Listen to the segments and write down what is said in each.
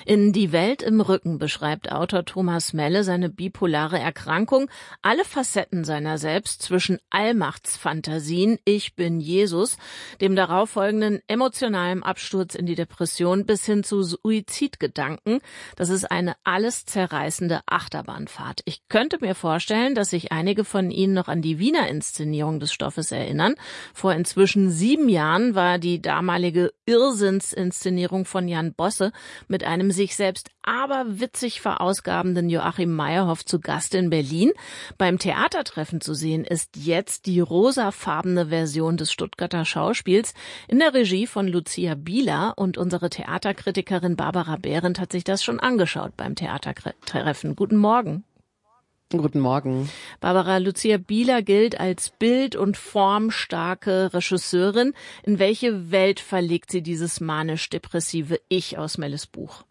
In Die Welt im Rücken beschreibt Autor Thomas Melle seine bipolare Erkrankung, alle Facetten seiner selbst zwischen Allmachtsfantasien, ich bin Jesus, dem darauffolgenden emotionalen Absturz in die Depression bis hin zu Suizidgedanken. Das ist eine alles zerreißende Achterbahnfahrt. Ich könnte mir vorstellen, dass sich einige von Ihnen noch an die Wiener Inszenierung des Stoffes erinnern. Vor inzwischen 7 Jahren war die damalige Irrsinnsinszenierung von Jan Bosse mit einem sich selbst aberwitzig verausgabenden Joachim Meyerhoff zu Gast in Berlin. Beim Theatertreffen zu sehen ist jetzt die rosafarbene Version des Stuttgarter Schauspiels in der Regie von Lucia Bieler, und unsere Theaterkritikerin Barbara Behrendt hat sich das schon angeschaut beim Theatertreffen. Guten Morgen. Guten Morgen. Barbara, Lucia Bieler gilt als bild- und formstarke Regisseurin. In welche Welt verlegt sie dieses manisch-depressive Ich aus Melles Buch?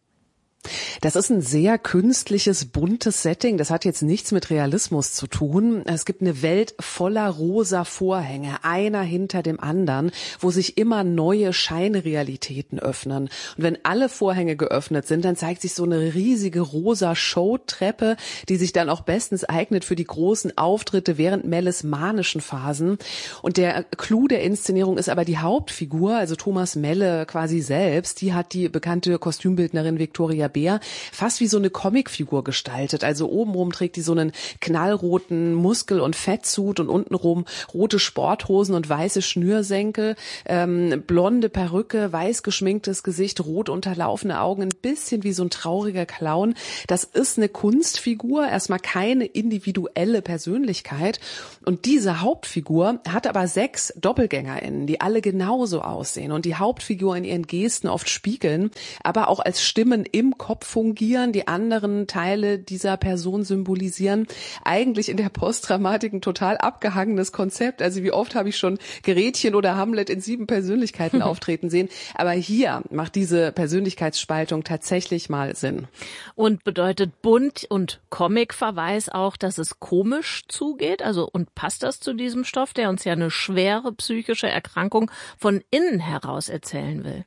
Das ist ein sehr künstliches, buntes Setting. Das hat jetzt nichts mit Realismus zu tun. Es gibt eine Welt voller rosa Vorhänge, einer hinter dem anderen, wo sich immer neue Scheinrealitäten öffnen. Und wenn alle Vorhänge geöffnet sind, dann zeigt sich so eine riesige rosa Showtreppe, die sich dann auch bestens eignet für die großen Auftritte während Melles manischen Phasen. Und der Clou der Inszenierung ist aber die Hauptfigur, also Thomas Melle quasi selbst. Die hat die bekannte Kostümbildnerin Viktoria Bär fast wie so eine Comicfigur gestaltet. Also obenrum trägt die so einen knallroten Muskel- und Fettsuit und untenrum rote Sporthosen und weiße Schnürsenkel, blonde Perücke, weiß geschminktes Gesicht, rot unterlaufene Augen, ein bisschen wie so ein trauriger Clown. Das ist eine Kunstfigur, erstmal keine individuelle Persönlichkeit. Und diese Hauptfigur hat aber 6 DoppelgängerInnen, die alle genauso aussehen und die Hauptfigur in ihren Gesten oft spiegeln, aber auch als Stimmen im Kopf fungieren, die anderen Teile dieser Person symbolisieren. Eigentlich in der Postdramatik ein total abgehangenes Konzept. Also wie oft habe ich schon Gretchen oder Hamlet in 7 Persönlichkeiten auftreten sehen. Aber hier macht diese Persönlichkeitsspaltung tatsächlich mal Sinn. Und bedeutet bunt und Comic-Verweis auch, dass es komisch zugeht? Also, und passt das zu diesem Stoff, der uns ja eine schwere psychische Erkrankung von innen heraus erzählen will?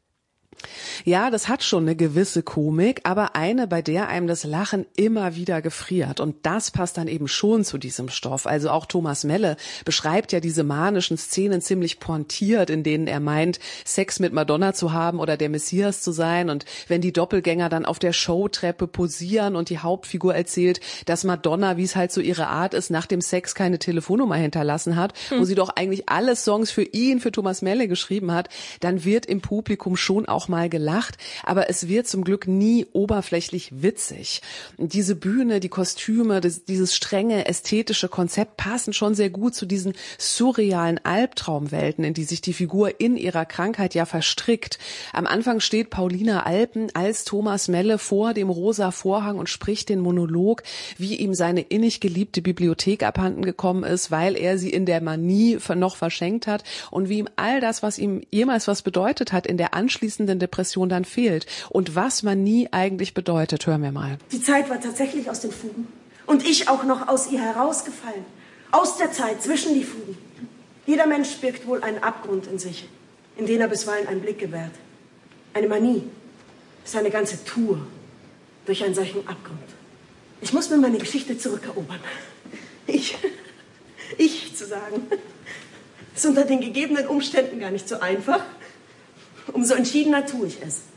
Ja, das hat schon eine gewisse Komik, aber eine, bei der einem das Lachen immer wieder gefriert. Und das passt dann eben schon zu diesem Stoff. Also auch Thomas Melle beschreibt ja diese manischen Szenen ziemlich pointiert, in denen er meint, Sex mit Madonna zu haben oder der Messias zu sein. Und wenn die Doppelgänger dann auf der Showtreppe posieren und die Hauptfigur erzählt, dass Madonna, wie es halt so ihre Art ist, nach dem Sex keine Telefonnummer hinterlassen hat, wo sie doch eigentlich alle Songs für ihn, für Thomas Melle geschrieben hat, dann wird im Publikum schon auch mal gelacht, aber es wird zum Glück nie oberflächlich witzig. Und diese Bühne, die Kostüme, dieses strenge ästhetische Konzept passen schon sehr gut zu diesen surrealen Albtraumwelten, in die sich die Figur in ihrer Krankheit ja verstrickt. Am Anfang steht Paulina Alpen als Thomas Melle vor dem rosa Vorhang und spricht den Monolog, wie ihm seine innig geliebte Bibliothek abhanden gekommen ist, weil er sie in der Manie noch verschenkt hat und wie ihm all das, was ihm jemals was bedeutet hat, in der anschließenden Depression dann fehlt. Und was Manie eigentlich bedeutet, hören wir mal. Die Zeit war tatsächlich aus den Fugen. Und ich auch noch aus ihr herausgefallen. Aus der Zeit zwischen die Fugen. Jeder Mensch birgt wohl einen Abgrund in sich, in den er bisweilen einen Blick gewährt. Eine Manie ist eine ganze Tour durch einen solchen Abgrund. Ich muss mir meine Geschichte zurückerobern. Ich zu sagen, ist unter den gegebenen Umständen gar nicht so einfach. Umso entschiedener tue ich es.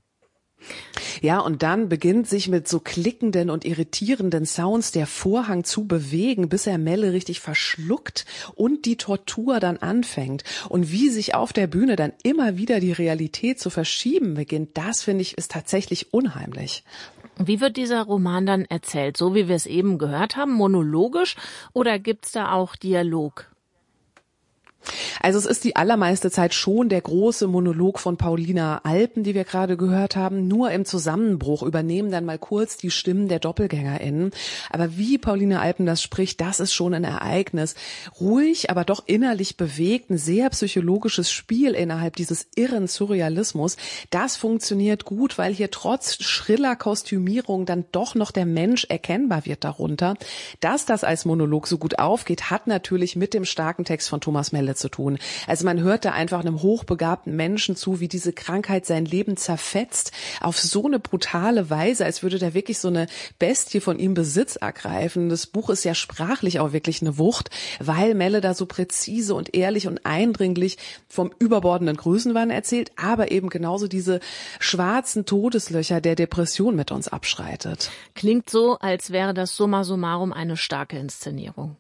Ja, und dann beginnt sich mit so klickenden und irritierenden Sounds der Vorhang zu bewegen, bis er Melle richtig verschluckt und die Tortur dann anfängt. Und wie sich auf der Bühne dann immer wieder die Realität zu verschieben beginnt, das finde ich ist tatsächlich unheimlich. Wie wird dieser Roman dann erzählt? So wie wir es eben gehört haben, monologisch, oder gibt's da auch Dialog? Also es ist die allermeiste Zeit schon der große Monolog von Paulina Alpen, die wir gerade gehört haben. Nur im Zusammenbruch übernehmen dann mal kurz die Stimmen der DoppelgängerInnen. Aber wie Paulina Alpen das spricht, das ist schon ein Ereignis. Ruhig, aber doch innerlich bewegt, ein sehr psychologisches Spiel innerhalb dieses irren Surrealismus. Das funktioniert gut, weil hier trotz schriller Kostümierung dann doch noch der Mensch erkennbar wird darunter. Dass das als Monolog so gut aufgeht, hat natürlich mit dem starken Text von Thomas Melle zu tun. Also man hört da einfach einem hochbegabten Menschen zu, wie diese Krankheit sein Leben zerfetzt, auf so eine brutale Weise, als würde da wirklich so eine Bestie von ihm Besitz ergreifen. Das Buch ist ja sprachlich auch wirklich eine Wucht, weil Melle da so präzise und ehrlich und eindringlich vom überbordenden Größenwahn erzählt, aber eben genauso diese schwarzen Todeslöcher der Depression mit uns abschreitet. Klingt so, als wäre das summa summarum eine starke Inszenierung.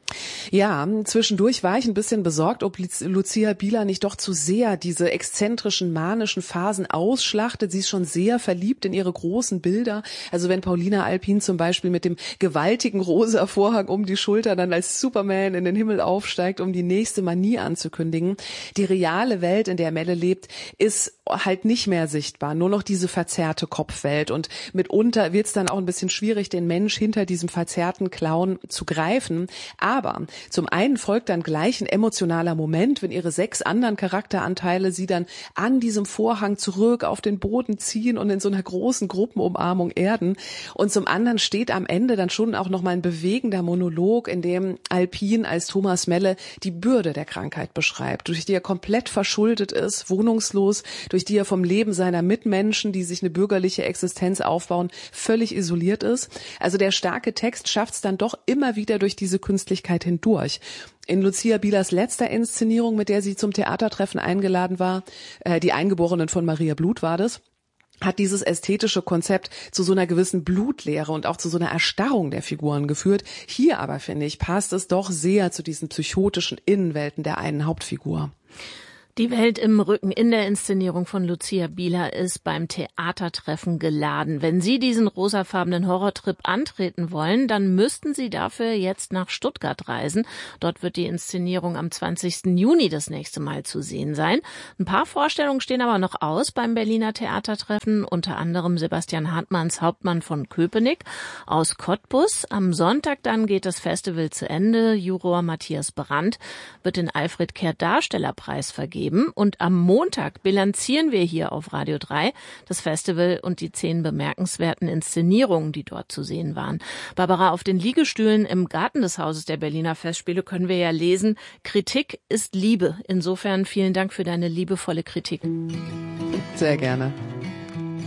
Ja, zwischendurch war ich ein bisschen besorgt, ob Lucia Bieler nicht doch zu sehr diese exzentrischen, manischen Phasen ausschlachtet. Sie ist schon sehr verliebt in ihre großen Bilder. Also wenn Paulina Alpin zum Beispiel mit dem gewaltigen rosa Vorhang um die Schulter dann als Superman in den Himmel aufsteigt, um die nächste Manie anzukündigen. Die reale Welt, in der Melle lebt, ist halt nicht mehr sichtbar. Nur noch diese verzerrte Kopfwelt. Und mitunter wird es dann auch ein bisschen schwierig, den Mensch hinter diesem verzerrten Clown zu greifen. Aber zum einen folgt dann gleich ein emotionaler Moment, wenn ihre 6 anderen Charakteranteile sie dann an diesem Vorhang zurück auf den Boden ziehen und in so einer großen Gruppenumarmung erden. Und zum anderen steht am Ende dann schon auch nochmal ein bewegender Monolog, in dem Alpin als Thomas Melle die Bürde der Krankheit beschreibt, durch die er komplett verschuldet ist, wohnungslos, durch die er vom Leben seiner Mitmenschen, die sich eine bürgerliche Existenz aufbauen, völlig isoliert ist. Also der starke Text schafft es dann doch immer wieder durch diese Künstlichkeit hindurch. In Lucia Bielers letzter Inszenierung, mit der sie zum Theatertreffen eingeladen war, die Eingeborenen von Maria Bluth war das, hat dieses ästhetische Konzept zu so einer gewissen Blutleere und auch zu so einer Erstarrung der Figuren geführt. Hier aber, finde ich, passt es doch sehr zu diesen psychotischen Innenwelten der einen Hauptfigur. Die Welt im Rücken in der Inszenierung von Lucia Bieler ist beim Theatertreffen geladen. Wenn Sie diesen rosafarbenen Horrortrip antreten wollen, dann müssten Sie dafür jetzt nach Stuttgart reisen. Dort wird die Inszenierung am 20. Juni das nächste Mal zu sehen sein. Ein paar Vorstellungen stehen aber noch aus beim Berliner Theatertreffen, unter anderem Sebastian Hartmanns Hauptmann von Köpenick aus Cottbus. Am Sonntag dann geht das Festival zu Ende. Juror Matthias Brandt wird den Alfred Kehrt Darstellerpreis vergeben. Und am Montag bilanzieren wir hier auf Radio 3 das Festival und die 10 bemerkenswerten Inszenierungen, die dort zu sehen waren. Barbara, auf den Liegestühlen im Garten des Hauses der Berliner Festspiele können wir ja lesen, Kritik ist Liebe. Insofern vielen Dank für deine liebevolle Kritik. Sehr gerne.